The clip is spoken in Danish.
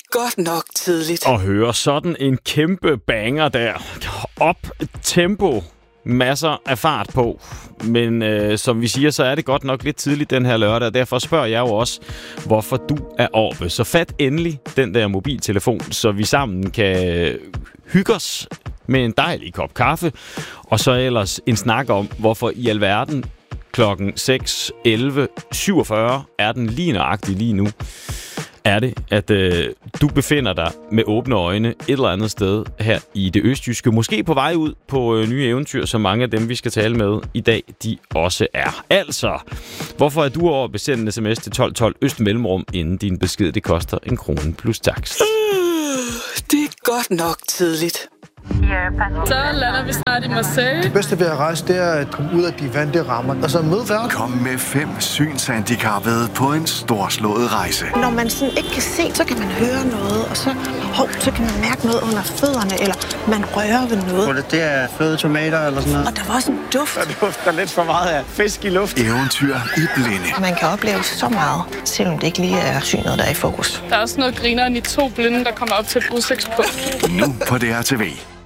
godt nok tidligt. Og høre sådan en kæmpe banger der. Op tempo. Masser af fart på. Men som vi siger, så er det godt nok lidt tidligt den her lørdag, og derfor spørger jeg jo også, hvorfor du er oppe. Så fat endelig den der mobiltelefon, så vi sammen kan hygge os med en dejlig kop kaffe, og så ellers en snak om, hvorfor i alverden klokken 6:11:47 er den lige nøjagtig lige nu. Er det, at du befinder dig med åbne øjne et eller andet sted her i det østjyske. Måske på vej ud på nye eventyr, som mange af dem, vi skal tale med i dag, de også er. Altså, hvorfor er du over at besende en sms til 1212 Øst Mellemrum, inden din besked, det koster 1 krone plus takst? Det er godt nok tidligt. Så lander vi snart i Marseille. Det bedste ved at rejse, det er at komme ud af de vante rammer, og så møde verden. Kom med 5 synshandicappede på en storslået rejse. Når man sådan ikke kan se, så kan man høre noget, og så kan man mærke noget under fødderne, eller man rører ved noget. Det er fløde tomater eller sådan noget. Og der var også en duft. Der dufter lidt for meget af fisk i luft. Eventyr i blinde. Man kan opleve så meget, selvom det ikke lige er synet, der er i fokus. Der er også noget grineren i 2 blinde, der kommer op til et udsigtspunkt. Nu på DR TV.